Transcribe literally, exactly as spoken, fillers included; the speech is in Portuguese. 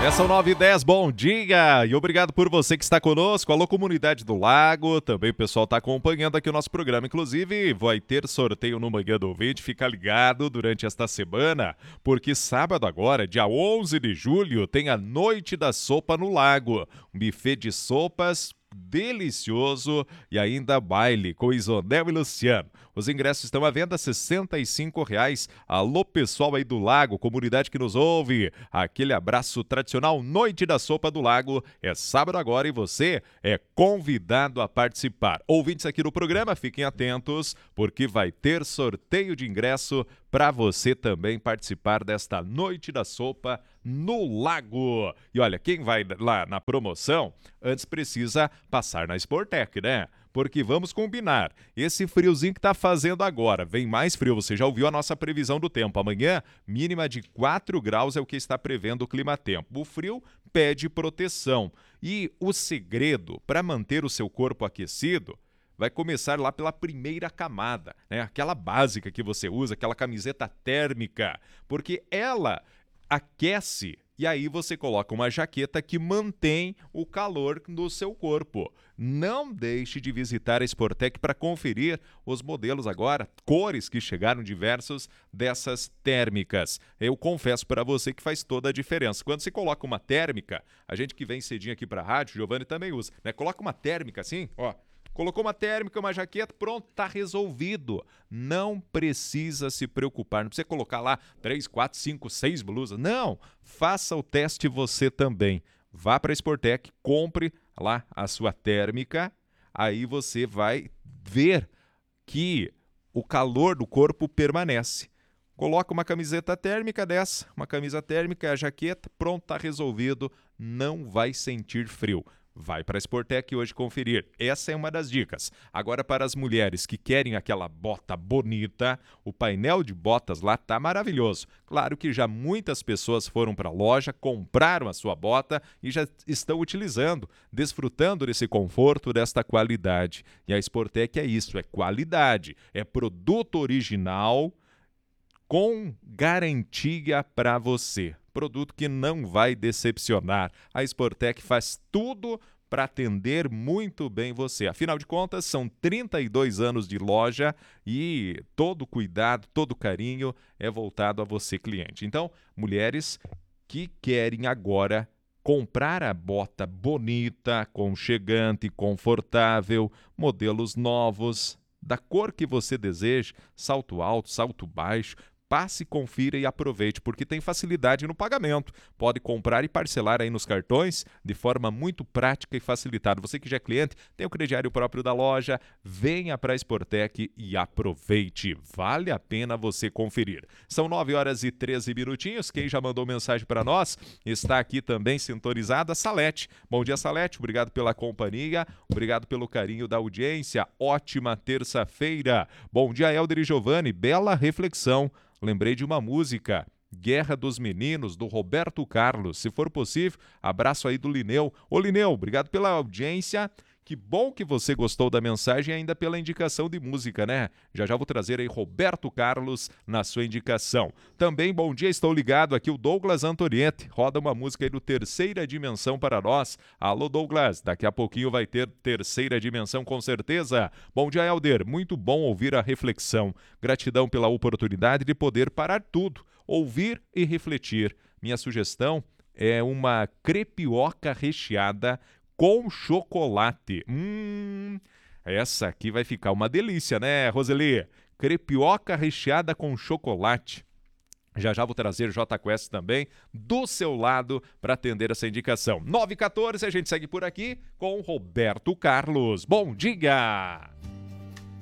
É, são nove e dez, bom dia e obrigado por você que está conosco. Alô, comunidade do Lago, também o pessoal está acompanhando aqui o nosso programa. Inclusive, vai ter sorteio no Manhã do Ouvinte, fica ligado durante esta semana, porque sábado agora, dia onze de julho, tem a Noite da Sopa no Lago. Um buffet de sopas delicioso e ainda baile com Isonel e Luciano. Os ingressos estão à venda, sessenta e cinco reais. Alô, pessoal aí do Lago, comunidade que nos ouve. Aquele abraço tradicional, Noite da Sopa do Lago. É sábado agora e você é convidado a participar. Ouvintes aqui do programa, fiquem atentos, porque vai ter sorteio de ingresso para você também participar desta Noite da Sopa no Lago. E olha, quem vai lá na promoção, antes precisa passar na Sportec, né? Porque vamos combinar, esse friozinho que tá fazendo agora, vem mais frio, você já ouviu a nossa previsão do tempo. Amanhã, mínima de quatro graus é o que está prevendo o clima-tempo. O frio pede proteção. E o segredo para manter o seu corpo aquecido vai começar lá pela primeira camada, né? Aquela básica que você usa, aquela camiseta térmica, porque ela aquece e aí você coloca uma jaqueta que mantém o calor do seu corpo. Não deixe de visitar a Sportec para conferir os modelos agora, cores que chegaram diversos dessas térmicas. Eu confesso para você que faz toda a diferença. Quando você coloca uma térmica, a gente que vem cedinho aqui para a rádio, Giovanni também usa, né? Coloca uma térmica assim, ó. Colocou uma térmica, uma jaqueta, pronto, tá resolvido. Não precisa se preocupar, não precisa colocar lá três, quatro, cinco, seis blusas. Não, faça o teste você também. Vá para a Sportec, compre lá a sua térmica, aí você vai ver que o calor do corpo permanece. Coloca uma camiseta térmica dessa, uma camisa térmica, a jaqueta, pronto, tá resolvido, não vai sentir frio. Vai para a Sportec hoje conferir. Essa é uma das dicas. Agora, para as mulheres que querem aquela bota bonita, o painel de botas lá tá maravilhoso. Claro que já muitas pessoas foram para a loja, compraram a sua bota e já estão utilizando, desfrutando desse conforto, desta qualidade. E a Sportec é isso, é qualidade, é produto original com garantia para você. Produto que não vai decepcionar. A Sportec faz tudo para atender muito bem você. Afinal de contas, são trinta e dois anos de loja e todo cuidado, todo carinho é voltado a você, cliente. Então, mulheres que querem agora comprar a bota bonita, aconchegante, confortável, modelos novos, da cor que você deseja, salto alto, salto baixo, passe, confira e aproveite, porque tem facilidade no pagamento. Pode comprar e parcelar aí nos cartões de forma muito prática e facilitada. Você que já é cliente, tem o crediário próprio da loja, venha para a Sportec e aproveite. Vale a pena você conferir. São nove horas e treze minutinhos. Quem já mandou mensagem para nós está aqui também sintonizada, Salete. Bom dia, Salete. Obrigado pela companhia, obrigado pelo carinho da audiência. Ótima terça-feira. Bom dia, Helder e Giovanni. Bela reflexão. Lembrei de uma música, Guerra dos Meninos, do Roberto Carlos. Se for possível, abraço aí do Lineu. Ô Lineu, obrigado pela audiência. Que bom que você gostou da mensagem e ainda pela indicação de música, né? Já já vou trazer aí Roberto Carlos na sua indicação. Também, bom dia, estou ligado aqui, o Douglas Antoniete. Roda uma música aí do Terceira Dimensão para nós. Alô, Douglas, daqui a pouquinho vai ter Terceira Dimensão com certeza. Bom dia, Helder, muito bom ouvir a reflexão. Gratidão pela oportunidade de poder parar tudo, ouvir e refletir. Minha sugestão é uma crepioca recheada com chocolate. Hum, essa aqui vai ficar uma delícia, né, Roseli? Crepioca recheada com chocolate. Já já vou trazer J Quest também do seu lado para atender essa indicação. nove e quatorze, a gente segue por aqui com Roberto Carlos. Bom dia!